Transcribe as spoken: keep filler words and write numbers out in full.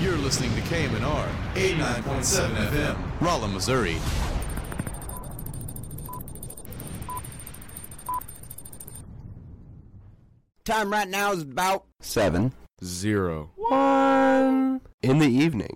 You're listening to K M N R eighty-nine point seven F M, Rolla, Missouri. Time right now is about seven zero one in the evening.